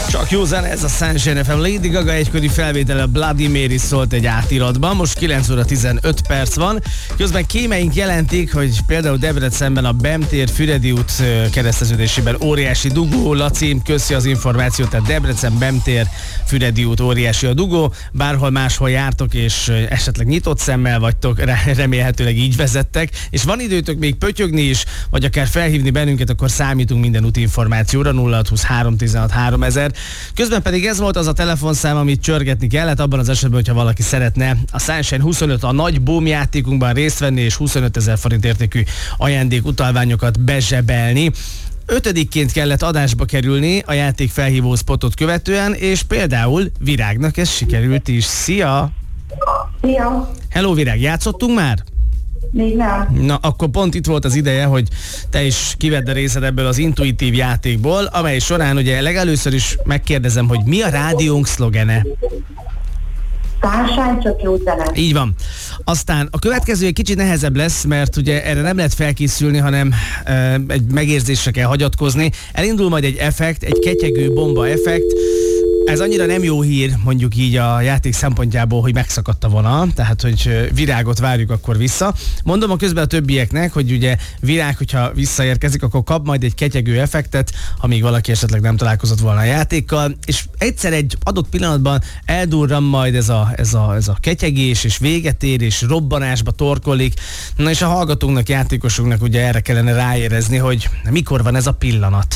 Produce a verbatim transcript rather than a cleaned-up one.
Csak jó zene, ez a Sunshine ef em. Lady Gaga egykori felvétele Bloody Mary szólt egy átiratban, most kilenc óra tizenöt perc van. Közben kémeink jelentik, hogy például Debrecenben a Bem tér Füredi út kereszteződésében óriási dugó. Laci, köszi az információt, tehát Debrecen Bem tér Füredi út óriási a dugó. Bárhol máshol jártok és esetleg nyitott szemmel vagytok, remélhetőleg így vezettek, és van időtök még pötyögni is, vagy akár felhívni bennünket, akkor számítunk minden útinformációra nulla hat húsz három tizenhat háromezer. Közben pedig ez volt az a telefonszám, amit csörgetni kellett abban az esetben, hogyha valaki szeretne a Sunshine huszonöt a nagy boom játékunkban részt venni, és huszonötezer forint értékű ajándék utalványokat bezsebelni. Ötödikként kellett adásba kerülni a játék felhívó spotot követően, és például Virágnak ez sikerült is. Szia! Szia! Hello Virág, játszottunk már? Még nem. Na, akkor pont itt volt az ideje, hogy te is kivedd a részed ebből az intuitív játékból, amely során ugye legelőször is megkérdezem, hogy mi a rádiónk szlogene? Sunshine, csak jó zene. Így van. Aztán a következő egy kicsit nehezebb lesz, mert ugye erre nem lehet felkészülni, hanem e, egy megérzésre kell hagyatkozni. Elindul majd egy effekt, egy ketyegő bomba effekt. Ez annyira nem jó hír, mondjuk így a játék szempontjából, hogy megszakadt a vonal, tehát hogy Virágot várjuk akkor vissza. Mondom a közben a többieknek, hogy ugye Virág, hogyha visszaérkezik, akkor kap majd egy ketyegő effektet, amíg valaki esetleg nem találkozott volna a játékkal, és egyszer egy adott pillanatban eldurran majd ez a, ez a, ez a ketyegés, és véget ér, és robbanásba torkolik. Na és a hallgatóknak, játékosoknak ugye erre kellene ráérezni, hogy mikor van ez a pillanat.